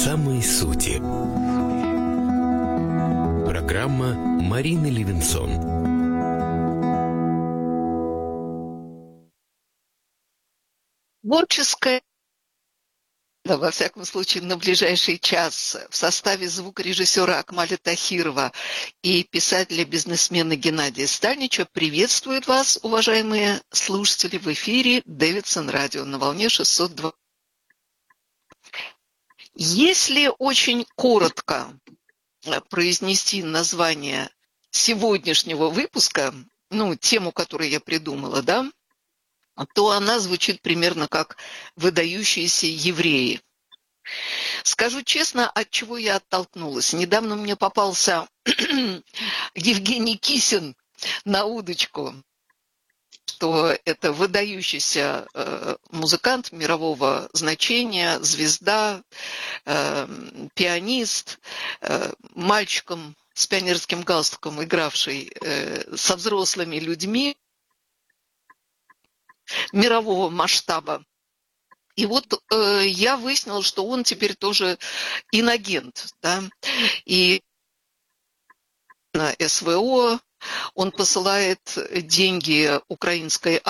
самой сути. Программа Марины Левинсон. Творческая, да, во всяком случае, на ближайший час в составе звукорежиссера Акмаля Тахирова и писателя-бизнесмена Геннадия Стальнича приветствует вас, уважаемые слушатели, в эфире Дэвидсон Радио на волне 602. Если очень коротко произнести название сегодняшнего выпуска, тему, которую я придумала, да, то она звучит примерно как «Выдающиеся евреи». Скажу честно, от чего я оттолкнулась. Недавно мне попался Евгений Кисин на удочку, что это выдающийся музыкант мирового значения, звезда, пианист, мальчиком с пионерским галстуком, игравший со взрослыми людьми мирового масштаба. И вот я выяснила, что он теперь тоже инагент, да, и на СВО он посылает деньги украинской